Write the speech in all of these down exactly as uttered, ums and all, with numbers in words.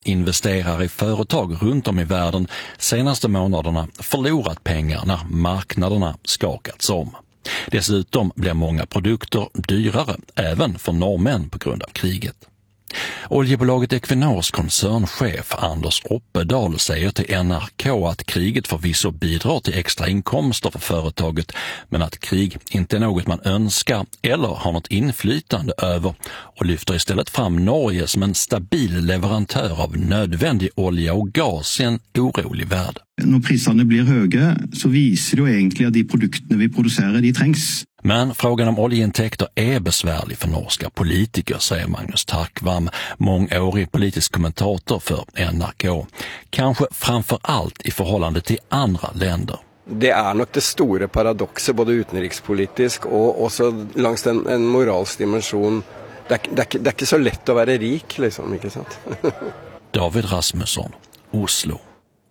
investerar i företag runt om i världen senaste månaderna förlorat pengar när marknaderna skakats om. Dessutom blir många produkter dyrare även för norrmän på grund av kriget. Oljebolaget Equinors koncernchef Anders Oppedal säger till N R K att kriget förvisso bidrar till extra inkomster för företaget, men att krig inte är något man önskar eller har något inflytande över, och lyfter istället fram Norge som en stabil leverantör av nödvändig olja och gas i en orolig värld. När priserna blir höga så visar det ju egentligen att de produkter vi producerar, de trängs. Men frågan om oljeintäkter är besvärlig för norska politiker, säger Magnus Takvam, mångårig politisk kommentator för N R K. Kanske framför allt i förhållande till andra länder. Det är nog det stora paradoxet, både utrikespolitiskt och också längs en, en moralisk dimension. Det är, det, är, det är inte så lätt att vara rik, liksom, inte sant? David Rasmusson, Oslo.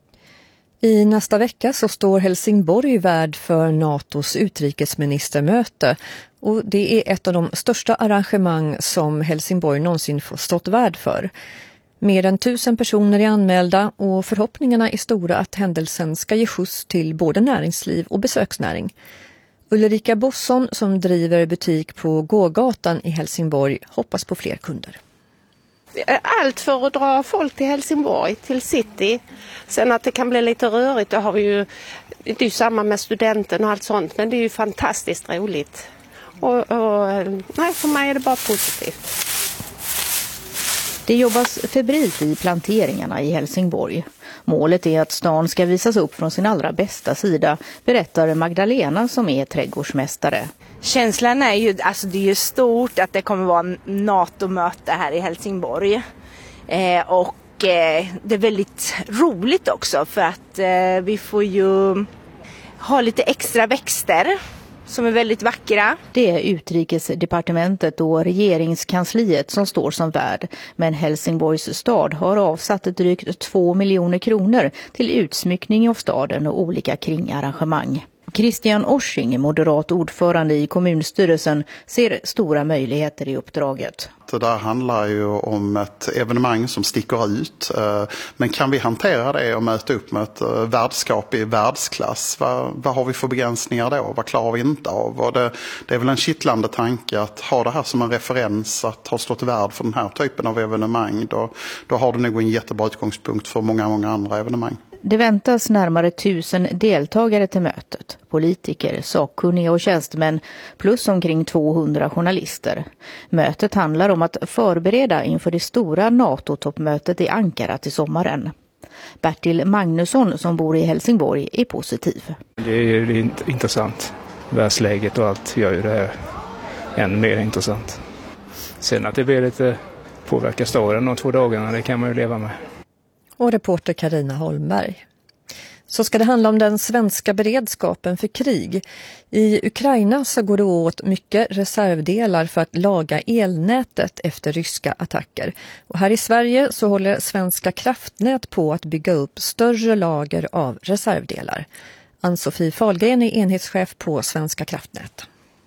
I nästa vecka så står Helsingborg värd för NATOs utrikesministermöte, och det är ett av de största arrangemang som Helsingborg någonsin stått värd för. Mer än tusen personer är anmälda och förhoppningarna är stora att händelsen ska ge skjuts till både näringsliv och besöksnäring. Ulrika Bosson som driver butik på Gågatan i Helsingborg hoppas på fler kunder. Allt för att dra folk till Helsingborg, till city. Sen att det kan bli lite rörigt, då har vi ju, det är ju samma med studenten och allt sånt, men det är ju fantastiskt roligt. Och, och nej, för mig är det bara positivt. Det jobbas febrilt i planteringarna i Helsingborg. Målet är att stan ska visas upp från sin allra bästa sida, berättar Magdalena som är trädgårdsmästare. Känslan är ju, alltså det är ju stort att det kommer vara en NATO-möte här i Helsingborg. Eh, och eh, det är väldigt roligt också för att eh, vi får ju ha lite extra växter som är väldigt vackra. Det är utrikesdepartementet och regeringskansliet som står som värd, men Helsingborgs stad har avsatt drygt två miljoner kronor till utsmyckning av staden och olika kringarrangemang. Christian Orsing, moderat ordförande i kommunstyrelsen, ser stora möjligheter i uppdraget. Det där handlar ju om ett evenemang som sticker ut. Men kan vi hantera det och möta upp med ett värdskap i världsklass? Vad, vad har vi för begränsningar då? Vad klarar vi inte av? Och det, det är väl en kittlande tanke att ha det här som en referens, att ha stått värd för den här typen av evenemang. Då, då har det nog en jättebra utgångspunkt för många, många andra evenemang. Det väntas närmare tusen deltagare till mötet. Politiker, sakkunniga och tjänstemän plus omkring tvåhundra journalister. Mötet handlar om att förbereda inför det stora NATO-toppmötet i Ankara till sommaren. Bertil Magnusson som bor i Helsingborg är positiv. Det är intressant. Världsläget och allt gör ju det här än mer intressant. Sen att det blir lite påverka staden de två dagarna, det kan man ju leva med. Och reporter Carina Holmberg. Så ska det handla om den svenska beredskapen för krig. I Ukraina så går det åt mycket reservdelar för att laga elnätet efter ryska attacker. Och här i Sverige så håller Svenska kraftnät på att bygga upp större lager av reservdelar. Ann-Sofie Fahlgren är enhetschef på Svenska kraftnät.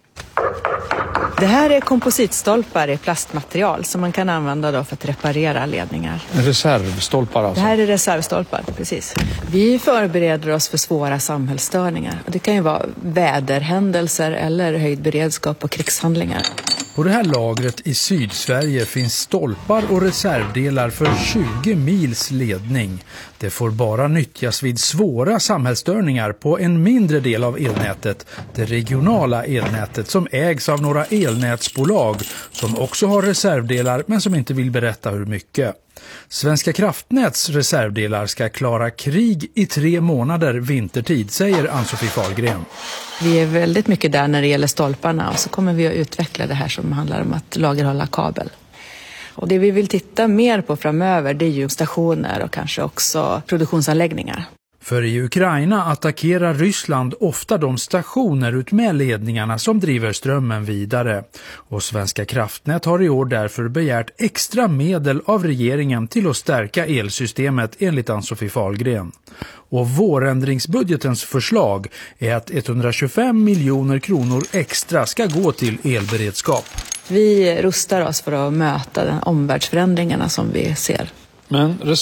Det här är kompositstolpar i plastmaterial som man kan använda då för att reparera ledningar. Reservstolpar alltså? Det här är reservstolpar, precis. Vi förbereder oss för svåra samhällsstörningar. Och det kan ju vara väderhändelser eller höjd beredskap och krigshandlingar. På det här lagret i Sydsverige finns stolpar och reservdelar för tjugo mils ledning. Det får bara nyttjas vid svåra samhällsstörningar på en mindre del av elnätet, det regionala elnätet som ägs av några elnätsbolag som också har reservdelar men som inte vill berätta hur mycket. Svenska kraftnäts reservdelar ska klara krig i tre månader vintertid, säger Ann-Sofie Fahlgren. Vi är väldigt mycket där när det gäller stolparna och så kommer vi att utveckla det här som handlar om att lagerhålla kabel. Och det vi vill titta mer på framöver det är ju stationer och kanske också produktionsanläggningar. För i Ukraina attackerar Ryssland ofta de stationer ut med ledningarna som driver strömmen vidare. Och Svenska kraftnät har i år därför begärt extra medel av regeringen till att stärka elsystemet enligt Ann-Sofie Fahlgren. Och vårändringsbudgetens förslag är att etthundratjugofem miljoner kronor extra ska gå till elberedskap. Vi rustar oss för att möta de omvärldsförändringarna som vi ser. Men